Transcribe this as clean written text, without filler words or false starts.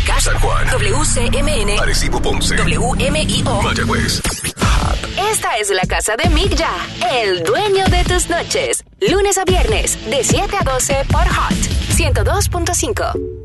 Moca, San Juan, WCMN, Arecibo, Ponce, WMIO, Mayagüez. Esta es la casa de Mick Ya, el dueño de tus noches. Lunes a viernes, de 7 a 12 por Hot 102.5.